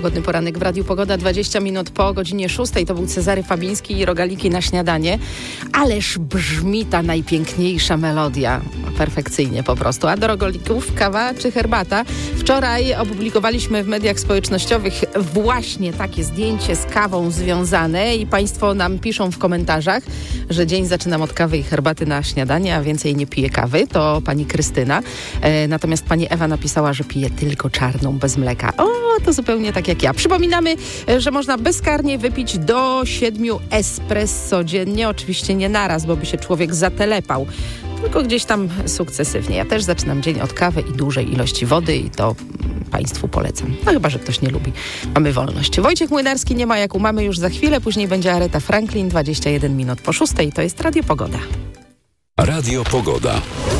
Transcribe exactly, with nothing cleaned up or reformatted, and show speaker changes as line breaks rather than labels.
Pogodny poranek w Radiu Pogoda, dwadzieścia minut po godzinie szóstej. To był Cezary Fabiński i Rogaliki na śniadanie. Ależ brzmi ta najpiękniejsza melodia. Perfekcyjnie po prostu. A do rogalików kawa czy herbata? Wczoraj opublikowaliśmy w mediach społecznościowych właśnie takie zdjęcie z kawą związane i Państwo nam piszą w komentarzach, że dzień zaczynam od kawy i herbaty na śniadanie, a więcej nie piję kawy. To pani Krystyna. E, natomiast pani Ewa napisała, że pije tylko czarną, bez mleka. O, to zupełnie tak jak ja. Przypominamy, że można bezkarnie wypić do siedmiu espresso dziennie. Oczywiście nie naraz, bo by się człowiek zatelepał. Tylko gdzieś tam sukcesywnie. Ja też zaczynam dzień od kawy i dużej ilości wody i to Państwu polecam. No chyba, że ktoś nie lubi. Mamy wolność. Wojciech Młynarski nie ma jak u mamy już za chwilę. Później będzie Aretha Franklin, dwadzieścia jeden minut po szóstej. To jest Radio Pogoda.
Radio Pogoda.